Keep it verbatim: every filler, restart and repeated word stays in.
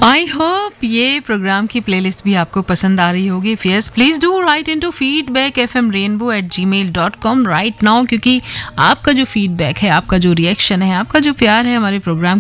I hope ये programme की playlist भी आपको पसंद आ रही होगी. If yes, please do right in to feedback F M rainbow eight ji mail dot com right now, क्योंकि आपका जो फीडबैक है, आपका जो रिएक्शन है, आपका जो प्यार है हमारे प्रोग्राम